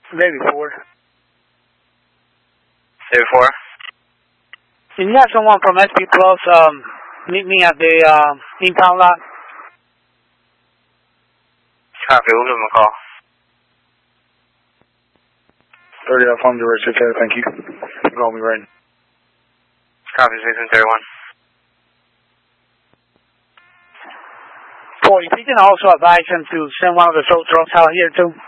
Day before. Day before? Can you have someone from SP Plus meet me at the impound lot? Copy, we'll give him a call. 30 Alpha, direct 6 thank you. Call me right. Copy, 631. Boy, if you can also advise him to send one of the tow trucks out here too.